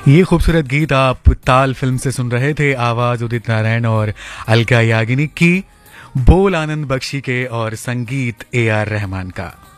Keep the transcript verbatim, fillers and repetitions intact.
ये खूबसूरत गीत आप ताल फिल्म से सुन रहे थे। आवाज उदित नारायण और अलका याग्निक की, बोल आनंद बख्शी के और संगीत ए आर रहमान का।